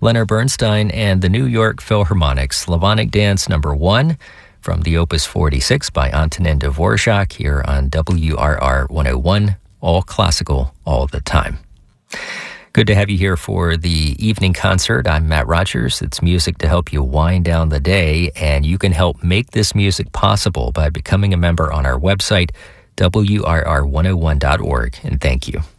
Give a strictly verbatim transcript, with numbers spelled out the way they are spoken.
Leonard Bernstein and the New York Philharmonic, Slavonic Dance number one from the Opus forty-six by Antonin Dvorak here on W R R one oh one, all classical all the time. Good to have you here for the evening concert. I'm Matt Rogers. It's music to help you wind down the day, and you can help make this music possible by becoming a member on our website, W R R one oh one dot org, and thank you.